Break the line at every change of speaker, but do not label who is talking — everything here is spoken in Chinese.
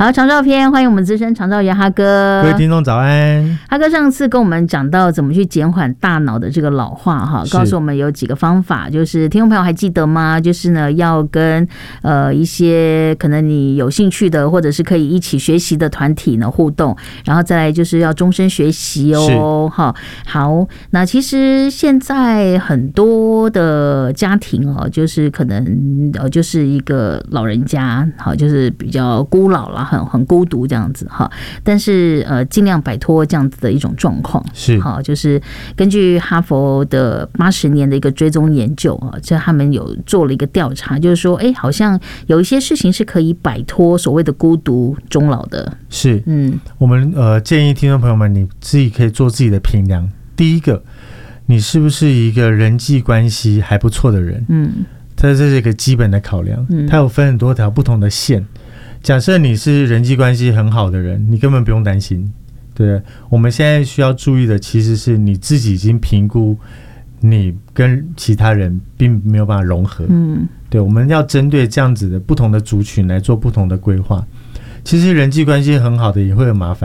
好，长照篇，欢迎我们资深长照员哈哥。
各位听众早安。
哈哥上次跟我们讲到怎么去减缓大脑的这个老化哈，告诉我们有几个方法，就是听众朋友还记得吗？就是呢要跟一些可能你有兴趣的或者是可以一起学习的团体呢互动，然后再来就是要终身学习哦。好，那其实现在很多的家庭哦，就是可能就是一个老人家，好，就是比较孤老了，很孤独这样子哈。但是尽量摆脱这样子的一种状况，
是
好，就是根据哈佛的80年的一个追踪研究啊，这他们有做了一个调查，就是说，好像有一些事情是可以摆脱所谓的孤独终老的。
是，我们建议听众朋友们，你自己可以做自己的评量。第一个，你是不是一个人际关系还不错的人？这是一个基本的考量。它有分很多条不同的线。假设你是人际关系很好的人，你根本不用担心。对，我们现在需要注意的其实是你自己已经评估你跟其他人并没有办法融合。对，我们要针对这样子的不同的族群来做不同的规划。其实人际关系很好的也会有麻烦。